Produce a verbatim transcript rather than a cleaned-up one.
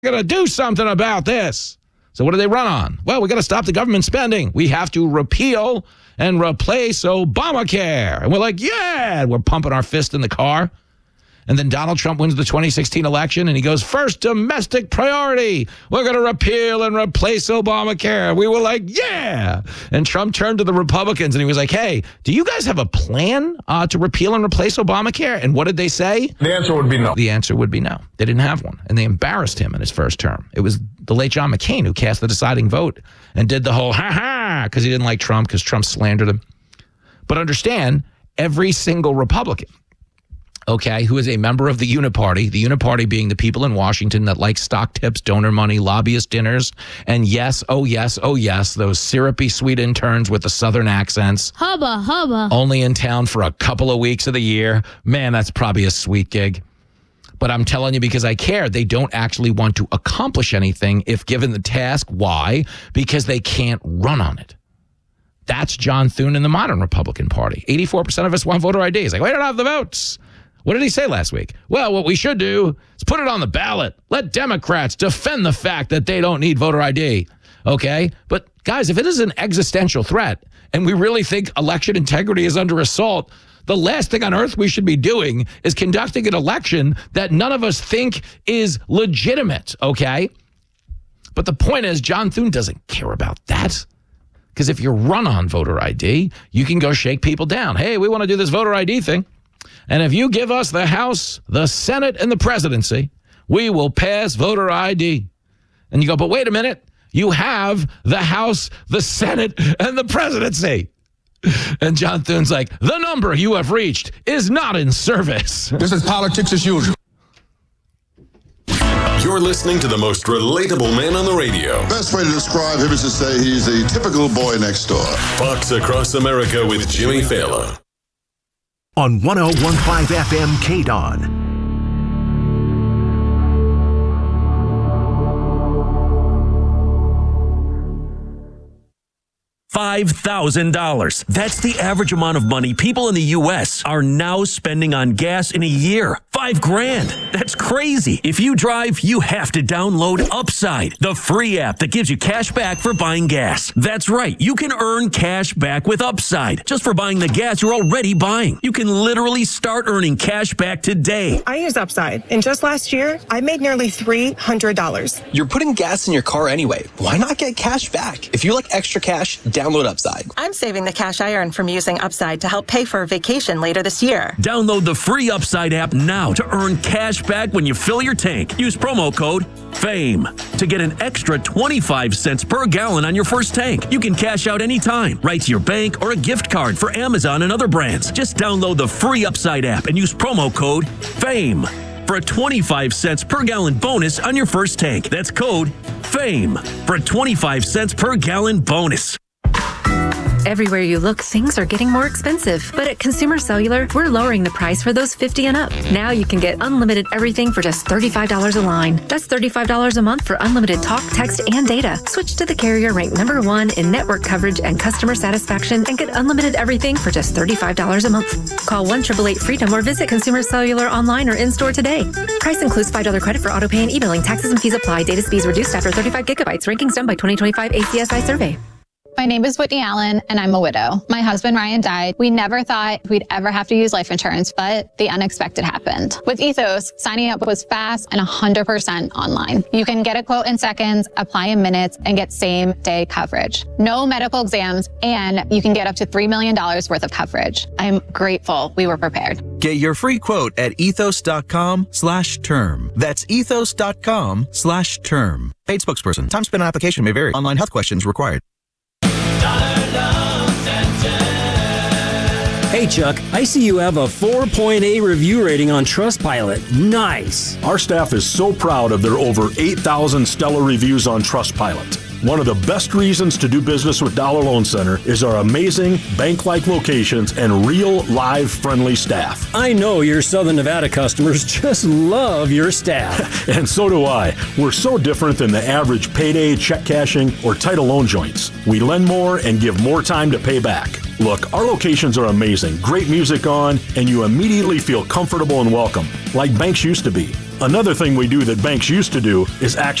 We're going to do something about this. So what do they run on? Well, we got to stop the government spending. We have to repeal and replace Obamacare. And we're like, yeah, we're pumping our fist in the car. And then Donald Trump wins the twenty sixteen election, and he goes, first domestic priority. We're going to repeal and replace Obamacare. We were like, yeah. And Trump turned to the Republicans, and he was like, hey, do you guys have a plan uh, to repeal and replace Obamacare? And what did they say? The answer would be no. The answer would be no. They didn't have one, and they embarrassed him in his first term. It was the late John McCain who cast the deciding vote and did the whole ha-ha because he didn't like Trump because Trump slandered him. But understand, every single Republican, okay, who is a member of the Uniparty, the Uniparty being the people in Washington that like stock tips, donor money, lobbyist dinners, and yes, oh yes, oh yes, those syrupy sweet interns with the southern accents. Hubba, hubba. Only in town for a couple of weeks of the year. Man, that's probably a sweet gig. But I'm telling you because I care, they don't actually want to accomplish anything if given the task. Why? Because they can't run on it. That's John Thune in the modern Republican Party. eighty-four percent of us want voter I D. He's like, we don't have the votes. What did he say last week? Well, what we should do is put it on the ballot. Let Democrats defend the fact that they don't need voter I D. Okay? But guys, if it is an existential threat and we really think election integrity is under assault, the last thing on earth we should be doing is conducting an election that none of us think is legitimate. Okay? But the point is, John Thune doesn't care about that. Because if you run on voter I D, you can go shake people down. Hey, we want to do this voter I D thing. And if you give us the House, the Senate, and the presidency, we will pass voter I D. And you go, but wait a minute. You have the House, the Senate, and the presidency. And John Thune's like, the number you have reached is not in service. This is politics as usual. You're listening to the most relatable man on the radio. Best way to describe him is to say he's a typical boy next door. Fox Across America with Jimmy Fallon. On one oh one point five F M K D O N. five thousand dollars. That's the average amount of money people in the U S are now spending on gas in a year. Five grand. That's crazy. If you drive, you have to download Upside, the free app that gives you cash back for buying gas. That's right. You can earn cash back with Upside just for buying the gas you're already buying. You can literally start earning cash back today. I use Upside, and just last year, I made nearly three hundred dollars. You're putting gas in your car anyway. Why not get cash back? If you like extra cash, download Upside. I'm saving the cash I earn from using Upside to help pay for a vacation later this year. Download the free Upside app now to earn cash back when you fill your tank. Use promo code FAME to get an extra twenty-five cents per gallon on your first tank. You can cash out anytime, right to your bank or a gift card for Amazon and other brands. Just download the free Upside app and use promo code FAME for a twenty-five cents per gallon bonus on your first tank. That's code FAME for a twenty-five cents per gallon bonus. Everywhere you look, things are getting more expensive. But at Consumer Cellular, we're lowering the price for those fifty and up. Now you can get unlimited everything for just thirty-five dollars a line. That's thirty-five dollars a month for unlimited talk, text, and data. Switch to the carrier ranked number one in network coverage and customer satisfaction and get unlimited everything for just thirty-five dollars a month. Call one eight eight eight FREEDOM or visit Consumer Cellular online or in-store today. Price includes five dollars credit for auto pay and e-billing. Taxes and fees apply. Data speeds reduced after thirty-five gigabytes. Rankings done by twenty twenty-five A C S I survey. My name is Whitney Allen, and I'm a widow. My husband, Ryan, died. We never thought we'd ever have to use life insurance, but the unexpected happened. With Ethos, signing up was fast and one hundred percent online. You can get a quote in seconds, apply in minutes, and get same-day coverage. No medical exams, and you can get up to three million dollars worth of coverage. I'm grateful we were prepared. Get your free quote at ethos.com slash term. That's ethos.com slash term. Paid spokesperson. Time spent on application may vary. Online health questions required. Hey, Chuck, I see you have a four point eight review rating on Trustpilot. Nice. Our staff is so proud of their over eight thousand stellar reviews on Trustpilot. One of the best reasons to do business with Dollar Loan Center is our amazing bank-like locations and real, live, friendly staff. I know your Southern Nevada customers just love your staff. And so do I. We're so different than the average payday, check cashing, or title loan joints. We lend more and give more time to pay back. Look, our locations are amazing, great music on, and you immediately feel comfortable and welcome, like banks used to be. Another thing we do that banks used to do is actually